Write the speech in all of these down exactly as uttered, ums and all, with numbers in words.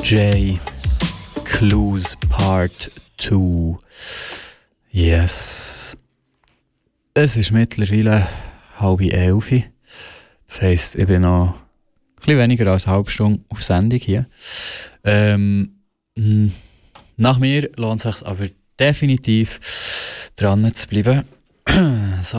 J. Clues Part zwei. Yes. Es ist mittlerweile halb elf. Das heisst, ich bin noch ein bisschen weniger als eine halbe Stunde auf Sendung hier. Ähm, nach mir lohnt es sich aber definitiv dran zu bleiben. So.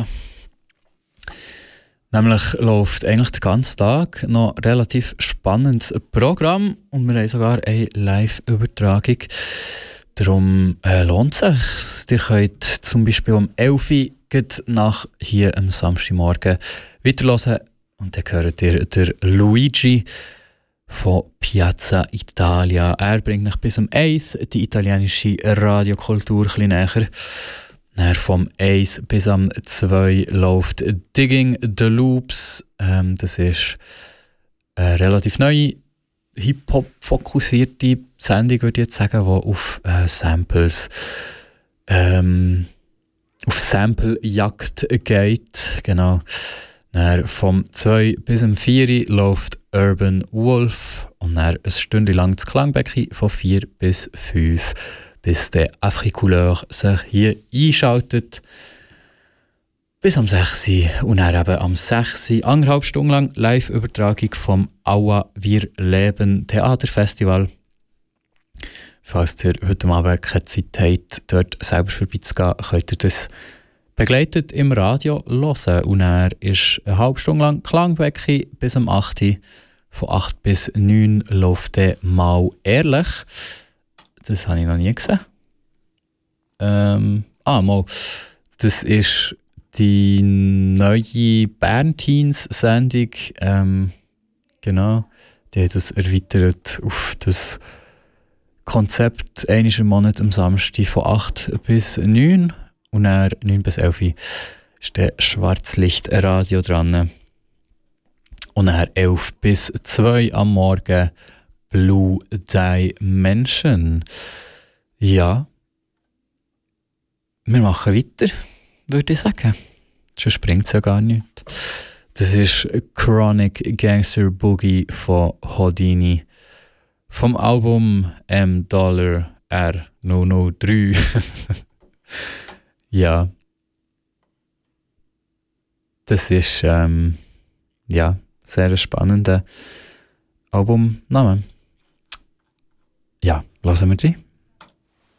Nämlich läuft eigentlich den ganzen Tag noch ein relativ spannendes Programm und wir haben sogar eine Live-Übertragung. Darum äh, lohnt es sich. Ihr könnt zum Beispiel um elf Uhr nach hier am Samstagmorgen weiterhören und dann hört ihr der Luigi von Piazza Italia. Er bringt euch bis um eins die italienische Radiokultur ein bisschen näher. Dann vom eins bis am zwei läuft Digging the Loops. Ähm, das ist eine relativ neue, Hip-Hop-fokussierte Sendung, würde ich jetzt sagen, die auf äh, Samples, ähm, auf Sample-Jagd geht. Genau. Dann vom zwei bis am vier läuft Urban Wolf und dann ein Stündchen lang das Klangbecken von vier bis fünf. Bis der Africouleur sich hier einschaltet. Bis am sechs Uhr und dann eben am sechs Uhr anderthalb Stunden lang Live-Übertragung vom Aua Wir Leben Theaterfestival. Falls ihr heute Abend keine Zeit habt, dort selber vorbeizugehen, könnt ihr das begleitet im Radio hören. Und er ist eine halbe Stunde lang Klangbecken bis am acht Uhr. Von acht bis neun läuft der mal ehrlich. Das habe ich noch nie gesehen. Ähm, ah, mal. Das ist die neue Bernteens-Sendung. Ähm, genau. Die hat das erweitert auf das Konzept einmal im Monat am Samstag von acht bis neun. Und dann neun bis elf ist der Schwarzlichtradio dran. Und dann elf bis zwei am Morgen Blue Dimension. Ja. Wir machen weiter, würde ich sagen. Sonst bringt es ja gar nichts. Das ist Chronic Gangster Boogie von Houdini. Vom Album M R null null drei. Ja. Das ist ähm, ja, sehr spannender Albumname. Ja, lassen wir die.